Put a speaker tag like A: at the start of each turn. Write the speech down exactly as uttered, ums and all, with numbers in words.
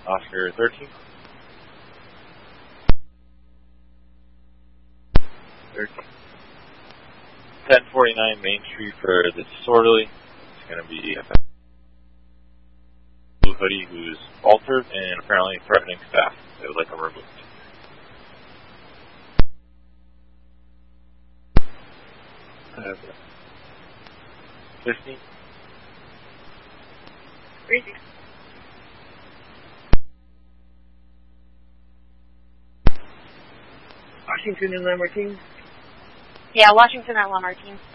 A: Oscar thirteen. thirteen. ten forty-nine Main Street for the disorderly. It's going to be a blue hoodie who's altered and apparently threatening staff. They would like him removed. fifteen.
B: Crazy. Washington and Lamartine?
C: Yeah, Washington and Lamartine.